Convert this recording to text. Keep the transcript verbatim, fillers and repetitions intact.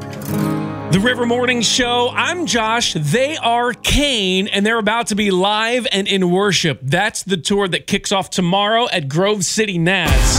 The River Morning Show. I'm Josh. They are Kane, and they're about to be live and in worship. That's the tour that kicks off tomorrow at Grove City Nats.